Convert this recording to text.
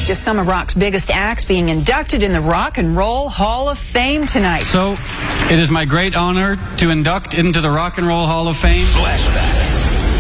Just some of rock's biggest acts being inducted in the Rock and Roll Hall of Fame tonight. So, it is my great honor to induct into the Rock and Roll Hall of Fame. Flashback.